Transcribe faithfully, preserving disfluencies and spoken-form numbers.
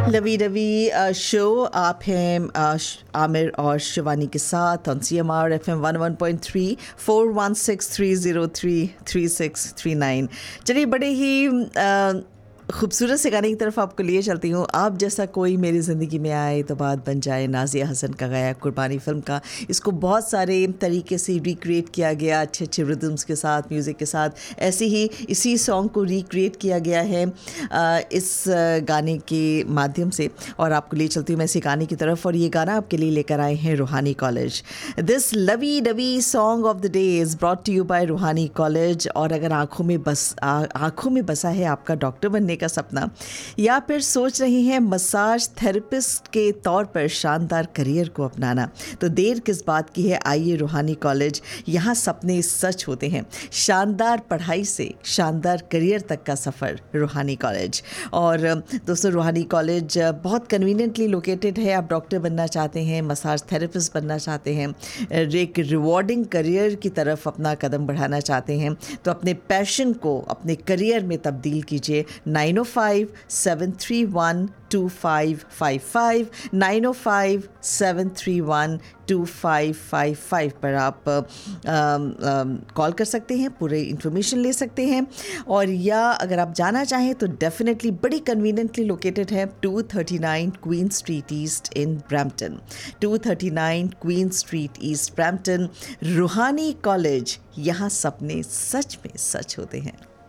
Lovey dovey show आप हैं अ, श- आमिर और शिवानी के साथ on C M R F M one one point three four one six three zero three three six three nine. चलिए बड़े ही अ, खूबसूरत से गाने की तरफ आपको लिए चलती हूँ। आप जैसा कोई मेरी ज़िंदगी में आए तो बात बन जाए, नाज़िया हसन का गाया कुर्बानी फिल्म का। इसको बहुत सारे तरीके से रिक्रिएट किया गया, अच्छे अच्छे रिदम्स के साथ, म्यूज़िक के साथ। ऐसे ही इसी सॉन्ग को रिक्रिएट किया गया है अ, इस अ, गाने के माध्यम से। और आपको लिए चलती हूँ मैं इसी गाने की तरफ, और ये गाना आपके लिए लेकर आए हैं रूहानी college. This lovey dovey song of the day is brought to you bye रूहानी कॉलेज। और अगर आँखों में बस आ- आँखों में बसा है आपका डॉक्टर बनने का सपना, या फिर सोच रही हैं मसाज थेरेपिस्ट के तौर पर शानदार करियर को अपनाना, तो देर किस बात की है, आइए रूहानी कॉलेज। यहाँ सपने सच होते हैं। शानदार पढ़ाई से शानदार करियर तक का सफ़र, रूहानी कॉलेज। और दोस्तों, रूहानी कॉलेज बहुत कन्वीनियंटली लोकेटेड है। आप डॉक्टर बनना चाहते हैं, मसाज थेरेपिस्ट बनना चाहते हैं, एक रिवॉर्डिंग करियर की तरफ अपना कदम बढ़ाना चाहते हैं, तो अपने पैशन को अपने करियर में तब्दील कीजिए। नाइन ओ five seven three one two five five five nine ओ five seven three one two five five five पर आप कॉल कर सकते हैं, पूरे इन्फॉर्मेशन ले सकते हैं। और या अगर आप जाना चाहें तो डेफिनेटली बड़ी कन्वीनियंटली लोकेटेड है, to thirty nine queen street east in Brampton. To thirty nine queen street east Brampton. रूहानी कॉलेज, यहाँ सपने सच में सच होते हैं।